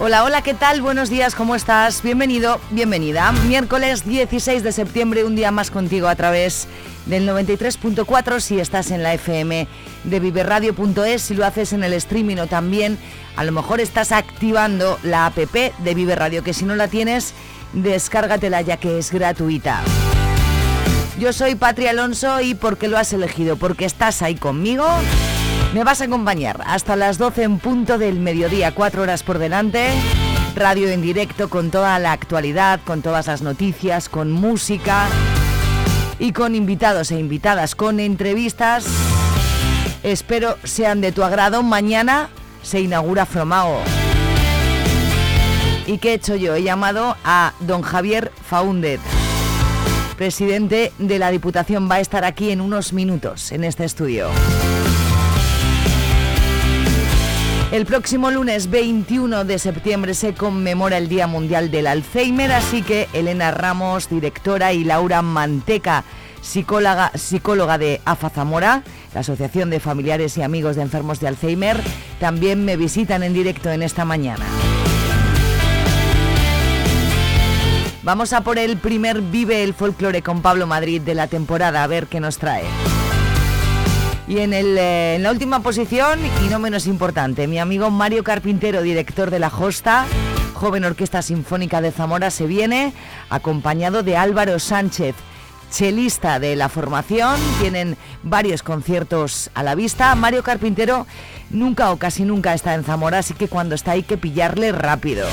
Hola, hola, ¿qué tal? Buenos días, ¿cómo estás? Bienvenido, bienvenida. Miércoles 16 de septiembre, un día más contigo a través del 93.4 si estás en la FM de viveradio.es, si lo haces en el streaming o también a lo mejor estás activando la app de Vive Radio, que si no la tienes, descárgatela ya que es gratuita. Yo soy Patri Alonso y porque lo has elegido, porque estás ahí conmigo, me vas a acompañar hasta las 12 en punto del mediodía, 4 horas por delante, radio en directo con toda la actualidad, con todas las noticias, con música y con invitados e invitadas, con entrevistas. Espero sean de tu agrado. Mañana se inaugura Fromao. ¿Y qué he hecho yo? He llamado a don Javier Faúndez, presidente de la Diputación. Va a estar aquí en unos minutos en este estudio. El próximo lunes 21 de septiembre se conmemora el Día Mundial del Alzheimer, así que Elena Ramos, directora, y Laura Manteca, psicóloga de AFA Zamora, la Asociación de Familiares y Amigos de Enfermos de Alzheimer, también me visitan en directo en esta mañana. Vamos a por el primer Vive el Folclore con Pablo Madrid de la temporada, a ver qué nos trae. Y en la última posición, y no menos importante, mi amigo Mario Carpintero, director de La Josta, Joven Orquesta Sinfónica de Zamora, se viene acompañado de Álvaro Sánchez, chelista de la formación. Tienen varios conciertos a la vista. Mario Carpintero nunca o casi nunca está en Zamora, así que cuando está hay que pillarle rápido.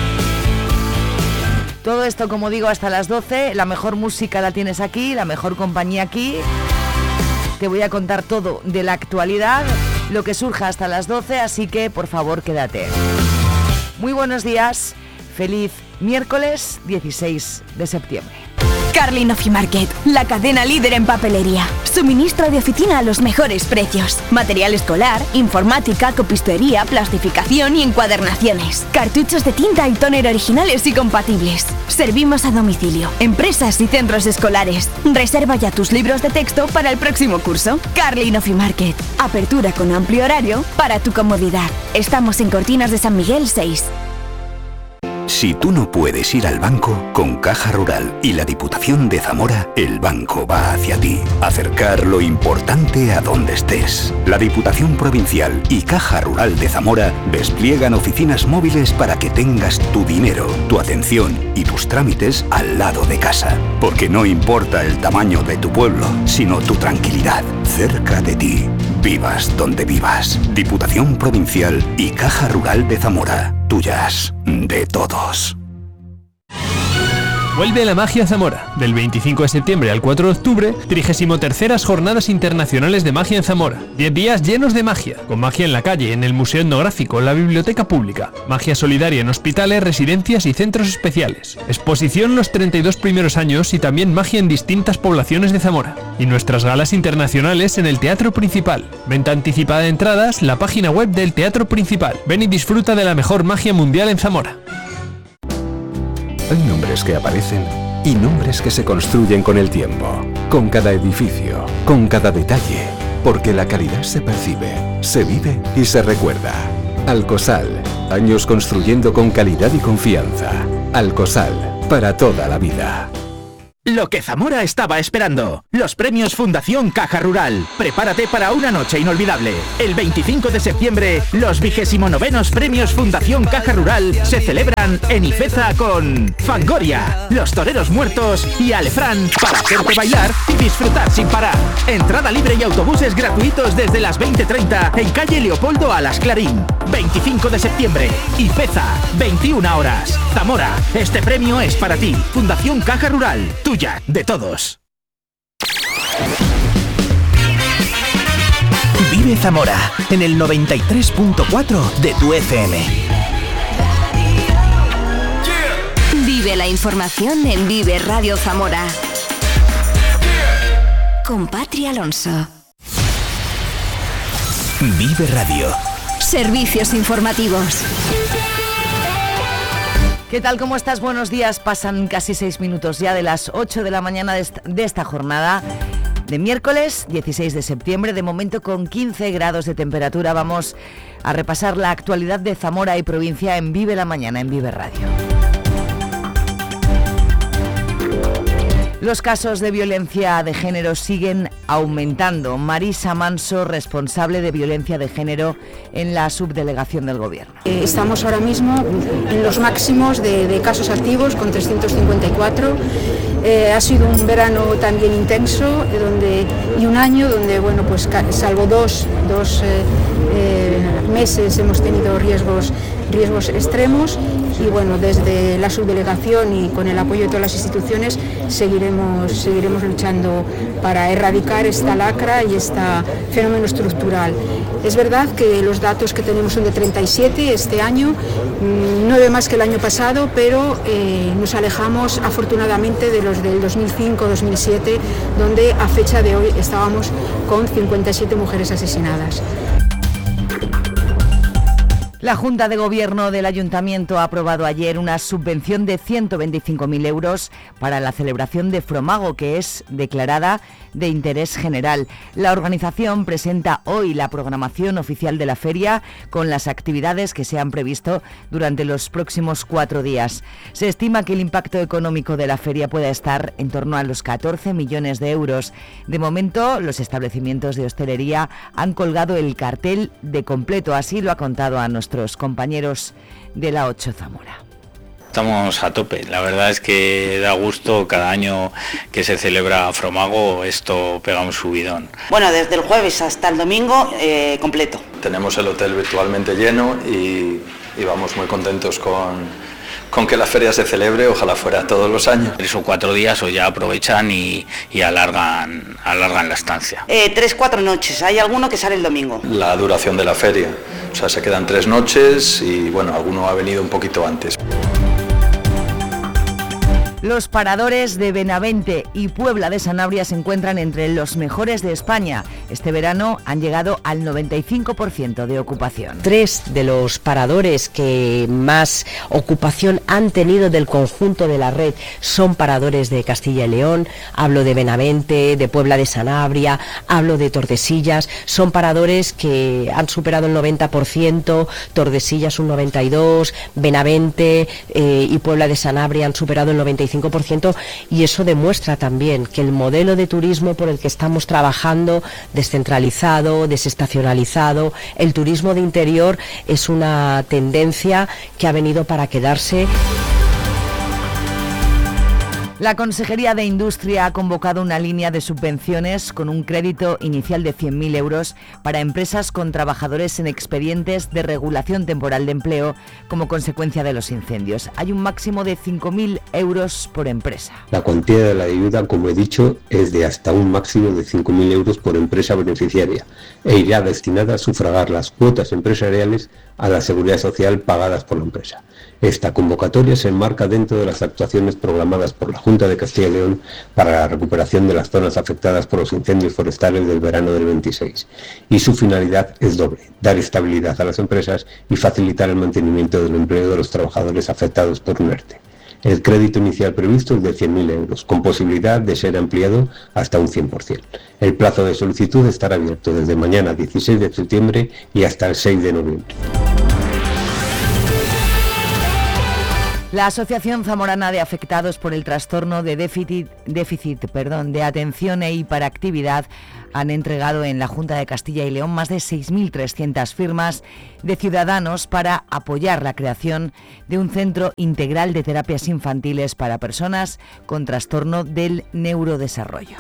Todo esto, como digo, hasta las 12. La mejor música la tienes aquí, la mejor compañía aquí. Te voy a contar todo de la actualidad, lo que surja hasta las 12, así que por favor quédate. Muy buenos días, feliz miércoles 16 de septiembre. Carlin Office Market, la cadena líder en papelería. Suministro de oficina a los mejores precios. Material escolar, informática, copistería, plastificación y encuadernaciones. Cartuchos de tinta y tóner originales y compatibles. Servimos a domicilio, empresas y centros escolares. Reserva ya tus libros de texto para el próximo curso. Carlin Office Market. Apertura con amplio horario para tu comodidad. Estamos en Cortinas de San Miguel 6. Si tú no puedes ir al banco, con Caja Rural y la Diputación de Zamora, el banco va hacia ti. Acercar lo importante a donde estés. La Diputación Provincial y Caja Rural de Zamora despliegan oficinas móviles para que tengas tu dinero, tu atención y tus trámites al lado de casa. Porque no importa el tamaño de tu pueblo, sino tu tranquilidad, cerca de ti. Vivas donde vivas. Diputación Provincial y Caja Rural de Zamora. Tuyas, de todos. Vuelve la magia a Zamora. Del 25 de septiembre al 4 de octubre, 33º Jornadas Internacionales de Magia en Zamora. 10 días llenos de magia, con magia en la calle, en el Museo Etnográfico, la Biblioteca Pública. Magia solidaria en hospitales, residencias y centros especiales. Exposición los 32 primeros años y también magia en distintas poblaciones de Zamora. Y nuestras galas internacionales en el Teatro Principal. Venta anticipada de entradas, la página web del Teatro Principal. Ven y disfruta de la mejor magia mundial en Zamora. Hay nombres que aparecen y nombres que se construyen con el tiempo, con cada edificio, con cada detalle, porque la calidad se percibe, se vive y se recuerda. Alcosal, años construyendo con calidad y confianza. Alcosal, para toda la vida. Lo que Zamora estaba esperando. Los premios Fundación Caja Rural. Prepárate para una noche inolvidable. El 25 de septiembre, los 29º premios Fundación Caja Rural se celebran en Ifeza con Fangoria, Los Toreros Muertos y Alefrán para hacerte bailar y disfrutar sin parar. Entrada libre y autobuses gratuitos desde las 20:30 en calle Leopoldo Alas Clarín. 25 de septiembre, Ifeza, 21 horas. Zamora, este premio es para ti. Fundación Caja Rural. Tuya, de todos. Vive Zamora en el 93.4 de tu FM. Vive la información en Vive Radio Zamora. Con Patri Alonso. Vive Radio. Servicios informativos. ¿Qué tal? ¿Cómo estás? Buenos días. Pasan casi 6 minutos ya de las 8 de la mañana de esta jornada de miércoles 16 de septiembre. De momento con 15 grados de temperatura. Vamos a repasar la actualidad de Zamora y provincia en Vive la Mañana, en Vive Radio. Los casos de violencia de género siguen aumentando. Marisa Manso, responsable de violencia de género en la subdelegación del Gobierno. Estamos ahora mismo en los máximos de casos activos, con 354. Ha sido un verano también intenso y un año donde, pues salvo dos meses hemos tenido riesgos extremos, y desde la subdelegación y con el apoyo de todas las instituciones seguiremos luchando para erradicar esta lacra y este fenómeno estructural. Es verdad que los datos que tenemos son de 37 este año, 9 más que el año pasado, pero nos alejamos afortunadamente de los del 2005-2007, donde a fecha de hoy estábamos con 57 mujeres asesinadas. La Junta de Gobierno del Ayuntamiento ha aprobado ayer una subvención de 125.000 euros para la celebración de Fromago, que es declarada de interés general. La organización presenta hoy la programación oficial de la feria con las actividades que se han previsto durante los próximos 4 días. Se estima que el impacto económico de la feria pueda estar en torno a los 14 millones de euros. De momento, los establecimientos de hostelería han colgado el cartel de completo, así lo ha contado a nuestros compañeros de la 8 Zamora. Estamos a tope, la verdad es que da gusto cada año que se celebra Fromago, esto pega un subidón. Bueno, desde el jueves hasta el domingo completo. Tenemos el hotel virtualmente lleno y vamos muy contentos con que la feria se celebre, ojalá fuera todos los años. 3 o 4 días o ya aprovechan y alargan la estancia. 3-4 noches, hay alguno que sale el domingo. La duración de la feria, o sea, se quedan 3 noches y alguno ha venido un poquito antes. Los paradores de Benavente y Puebla de Sanabria se encuentran entre los mejores de España. Este verano han llegado al 95% de ocupación. 3 de los paradores que más ocupación han tenido del conjunto de la red son paradores de Castilla y León. Hablo de Benavente, de Puebla de Sanabria, hablo de Tordesillas. Son paradores que han superado el 90%, Tordesillas un 92%, Benavente y Puebla de Sanabria han superado el 95%, y eso demuestra también que el modelo de turismo por el que estamos trabajando, descentralizado, desestacionalizado, el turismo de interior, es una tendencia que ha venido para quedarse. La Consejería de Industria ha convocado una línea de subvenciones con un crédito inicial de 100.000 euros para empresas con trabajadores en expedientes de regulación temporal de empleo como consecuencia de los incendios. Hay un máximo de 5.000 euros por empresa. La cuantía de la ayuda, como he dicho, es de hasta un máximo de 5.000 euros por empresa beneficiaria e irá destinada a sufragar las cuotas empresariales a la seguridad social pagadas por la empresa. Esta convocatoria se enmarca dentro de las actuaciones programadas por la Junta de Castilla y León para la recuperación de las zonas afectadas por los incendios forestales del verano del 26, y su finalidad es doble: dar estabilidad a las empresas y facilitar el mantenimiento del empleo de los trabajadores afectados por un ERTE. El crédito inicial previsto es de 100.000 euros, con posibilidad de ser ampliado hasta un 100%. El plazo de solicitud estará abierto desde mañana 16 de septiembre y hasta el 6 de noviembre. La Asociación Zamorana de Afectados por el Trastorno de déficit de atención e hiperactividad han entregado en la Junta de Castilla y León más de 6.300 firmas de ciudadanos para apoyar la creación de un centro integral de terapias infantiles para personas con trastorno del neurodesarrollo.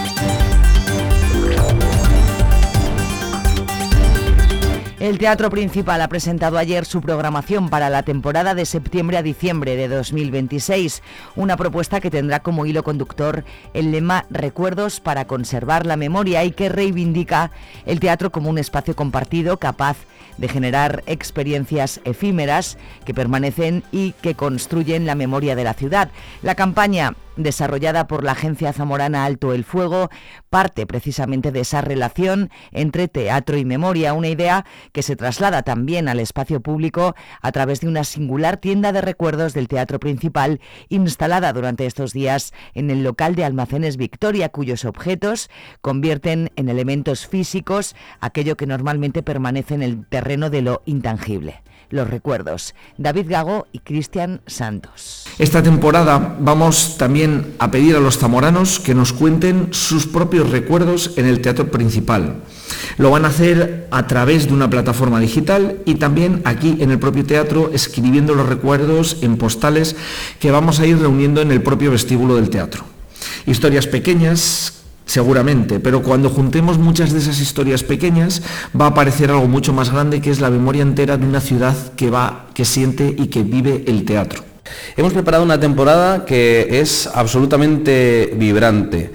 El Teatro Principal ha presentado ayer su programación para la temporada de septiembre a diciembre de 2026, una propuesta que tendrá como hilo conductor el lema Recuerdos para conservar la memoria, y que reivindica el teatro como un espacio compartido capaz de generar experiencias efímeras que permanecen y que construyen la memoria de la ciudad. La campaña desarrollada por la agencia zamorana Alto el Fuego, parte precisamente de esa relación entre teatro y memoria, una idea que se traslada también al espacio público a través de una singular tienda de recuerdos del Teatro Principal, instalada durante estos días en el local de Almacenes Victoria, cuyos objetos convierten en elementos físicos aquello que normalmente permanece en el terreno de lo intangible. Los recuerdos. David Gago y Cristian Santos. Esta temporada vamos también a pedir a los zamoranos que nos cuenten sus propios recuerdos en el Teatro Principal. Lo van a hacer a través de una plataforma digital y también aquí en el propio teatro, escribiendo los recuerdos en postales que vamos a ir reuniendo en el propio vestíbulo del teatro. Historias pequeñas, seguramente, pero cuando juntemos muchas de esas historias pequeñas va a aparecer algo mucho más grande, que es la memoria entera de una ciudad que siente y que vive el teatro. Hemos preparado una temporada que es absolutamente vibrante.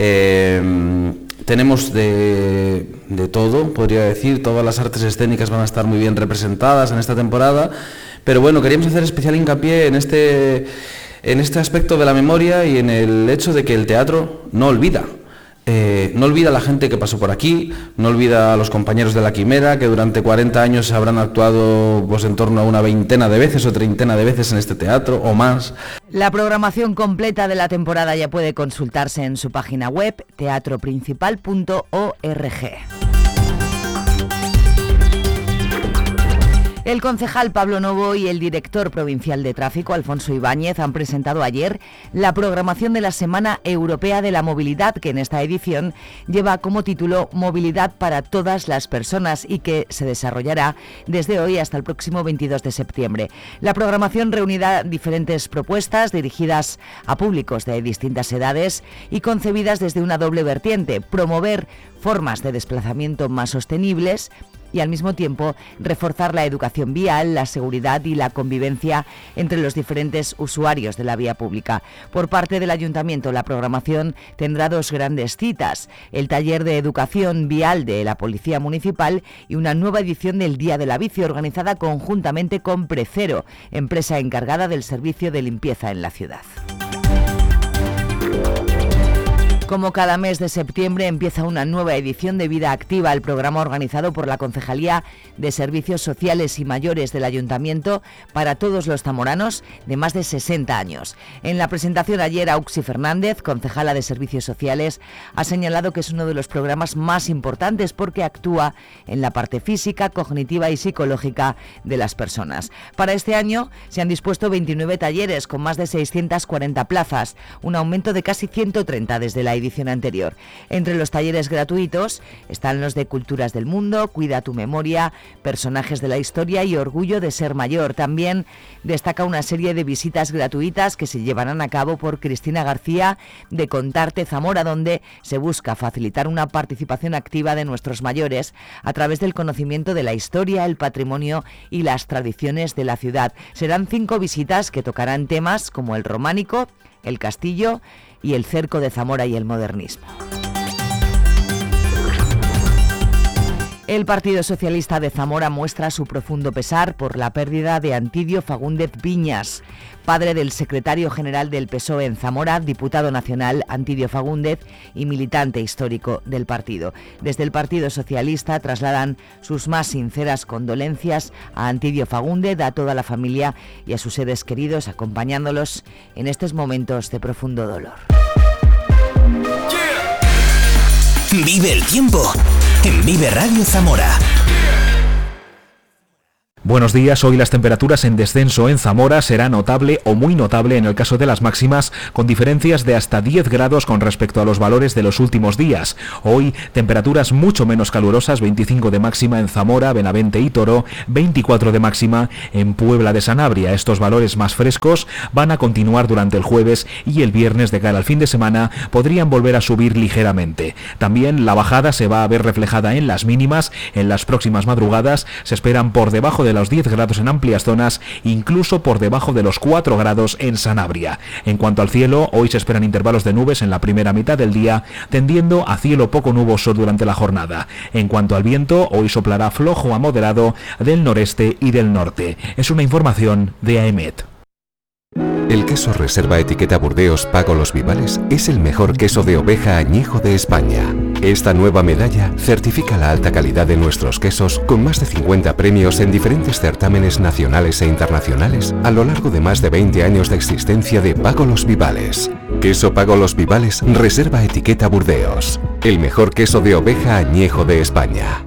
Tenemos de todo, podría decir, todas las artes escénicas van a estar muy bien representadas en esta temporada, pero bueno, queríamos hacer especial hincapié en este aspecto de la memoria y en el hecho de que el teatro no olvida. No olvida a la gente que pasó por aquí, no olvida a los compañeros de la Quimera, que durante 40 años habrán actuado pues en torno a una veintena de veces o treintena de veces en este teatro o más. La programación completa de la temporada ya puede consultarse en su página web teatroprincipal.org. El concejal Pablo Novo y el director provincial de tráfico, Alfonso Ibáñez, han presentado ayer la programación de la Semana Europea de la Movilidad, que en esta edición lleva como título Movilidad para todas las personas y que se desarrollará desde hoy hasta el próximo 22 de septiembre. La programación reunirá diferentes propuestas dirigidas a públicos de distintas edades y concebidas desde una doble vertiente: promover formas de desplazamiento más sostenibles y al mismo tiempo reforzar la educación vial, la seguridad y la convivencia entre los diferentes usuarios de la vía pública. Por parte del Ayuntamiento, la programación tendrá dos grandes citas: el taller de educación vial de la Policía Municipal y una nueva edición del Día de la Bici, organizada conjuntamente con Precero, empresa encargada del servicio de limpieza en la ciudad. Como cada mes de septiembre empieza una nueva edición de Vida Activa, el programa organizado por la Concejalía de Servicios Sociales y Mayores del Ayuntamiento para todos los zamoranos de más de 60 años. En la presentación ayer, Auxi Fernández, concejala de Servicios Sociales, ha señalado que es uno de los programas más importantes porque actúa en la parte física, cognitiva y psicológica de las personas. Para este año se han dispuesto 29 talleres con más de 640 plazas, un aumento de casi 130 desde la edición anterior. Entre los talleres gratuitos están los de Culturas del Mundo, Cuida tu Memoria, Personajes de la Historia y Orgullo de Ser Mayor. También destaca una serie de visitas gratuitas que se llevarán a cabo por Cristina García de Contarte Zamora, donde se busca facilitar una participación activa de nuestros mayores a través del conocimiento de la historia, el patrimonio y las tradiciones de la ciudad. Serán 5 visitas que tocarán temas como el románico, el castillo y el cerco de Zamora y el modernismo. El Partido Socialista de Zamora muestra su profundo pesar por la pérdida de Antidio Fagúndez Viñas, padre del secretario general del PSOE en Zamora, diputado nacional Antidio Fagúndez y militante histórico del partido. Desde el Partido Socialista trasladan sus más sinceras condolencias a Antidio Fagúndez, a toda la familia y a sus seres queridos, acompañándolos en estos momentos de profundo dolor. Vive el tiempo en Vive Radio Zamora. Buenos días, hoy las temperaturas en descenso en Zamora será notable o muy notable en el caso de las máximas, con diferencias de hasta 10 grados con respecto a los valores de los últimos días. Hoy temperaturas mucho menos calurosas, 25 de máxima en Zamora, Benavente y Toro, 24 de máxima en Puebla de Sanabria. Estos valores más frescos van a continuar durante el jueves y el viernes. De cara al fin de semana podrían volver a subir ligeramente. También la bajada se va a ver reflejada en las mínimas. En las próximas madrugadas se esperan por debajo de los 10 grados en amplias zonas, incluso por debajo de los 4 grados en Sanabria. En cuanto al cielo, hoy se esperan intervalos de nubes en la primera mitad del día, tendiendo a cielo poco nuboso durante la jornada. En cuanto al viento, hoy soplará flojo a moderado del noreste y del norte. Es una información de AEMET. El queso Reserva Etiqueta Burdeos Pago Los Vivales es el mejor queso de oveja añejo de España. Esta nueva medalla certifica la alta calidad de nuestros quesos con más de 50 premios en diferentes certámenes nacionales e internacionales a lo largo de más de 20 años de existencia de Pago Los Vivales. Queso Pago Los Vivales Reserva Etiqueta Burdeos. El mejor queso de oveja añejo de España.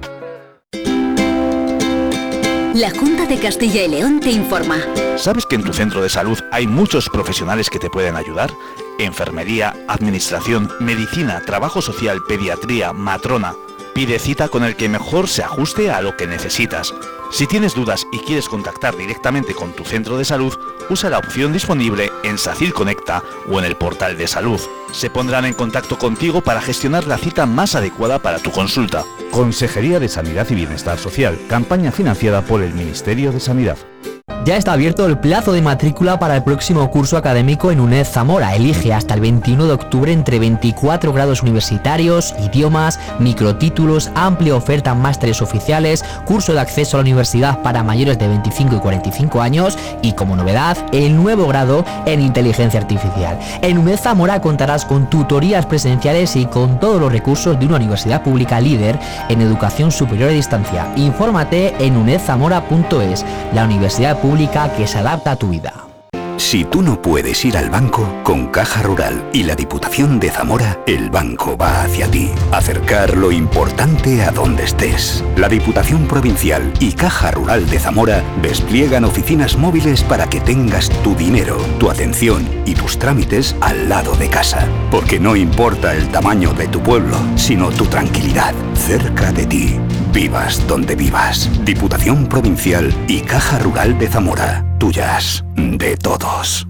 La Junta de Castilla y León te informa. ¿Sabes que en tu centro de salud hay muchos profesionales que te pueden ayudar? Enfermería, administración, medicina, trabajo social, pediatría, matrona. Pide cita con el que mejor se ajuste a lo que necesitas. Si tienes dudas y quieres contactar directamente con tu centro de salud, usa la opción disponible en SACIR Conecta o en el portal de salud. Se pondrán en contacto contigo para gestionar la cita más adecuada para tu consulta. Consejería de Sanidad y Bienestar Social, campaña financiada por el Ministerio de Sanidad. Ya está abierto el plazo de matrícula para el próximo curso académico en UNED Zamora. Elige hasta el 21 de octubre entre 24 grados universitarios, idiomas, microtítulos, amplia oferta en másteres oficiales, curso de acceso a la universidad para mayores de 25 y 45 años y, como novedad, el nuevo grado en inteligencia artificial. En UNED Zamora contarás con tutorías presenciales y con todos los recursos de una universidad pública líder en educación superior a distancia. Infórmate en unedzamora.es, la universidad pública que se adapta a tu vida. Si tú no puedes ir al banco, con Caja Rural y la Diputación de Zamora, el banco va hacia ti. Acercar lo importante a donde estés. La Diputación Provincial y Caja Rural de Zamora despliegan oficinas móviles para que tengas tu dinero, tu atención y tus trámites al lado de casa. Porque no importa el tamaño de tu pueblo, sino tu tranquilidad, cerca de ti. Vivas donde vivas. Diputación Provincial y Caja Rural de Zamora. Tuyas de todos.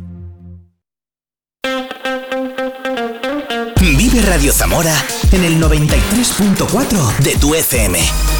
Vive Radio Zamora en el 93.4 de tu FM.